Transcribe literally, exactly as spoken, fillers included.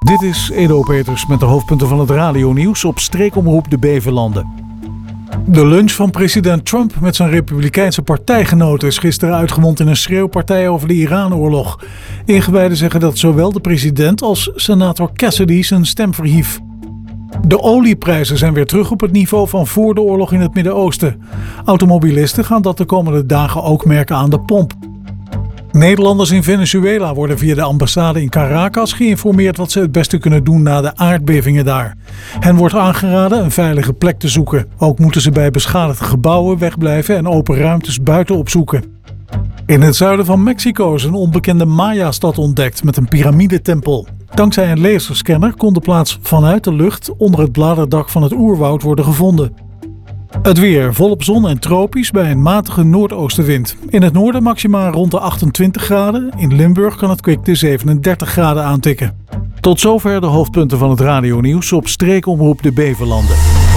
Dit is Edo Peters met de hoofdpunten van het radionieuws op streekomroep de Beverlanden. De lunch van president Trump met zijn republikeinse partijgenoten is gisteren uitgemond in een schreeuwpartij over de Iran-oorlog. Ingewijden zeggen dat zowel de president als senator Cassidy zijn stem verhief. De olieprijzen zijn weer terug op het niveau van voor de oorlog in het Midden-Oosten. Automobilisten gaan dat de komende dagen ook merken aan de pomp. Nederlanders in Venezuela worden via de ambassade in Caracas geïnformeerd wat ze het beste kunnen doen na de aardbevingen daar. Hen wordt aangeraden een veilige plek te zoeken. Ook moeten ze bij beschadigde gebouwen wegblijven en open ruimtes buiten opzoeken. In het zuiden van Mexico is een onbekende Maya-stad ontdekt met een piramidetempel. Dankzij een laserscanner kon de plaats vanuit de lucht onder het bladerdak van het oerwoud worden gevonden. Het weer volop zon en tropisch bij een matige noordoostenwind. In het noorden maximaal rond de achtentwintig graden. In Limburg kan het kwik de zevenendertig graden aantikken. Tot zover de hoofdpunten van het radionieuws op streekomroep de Beverlanden.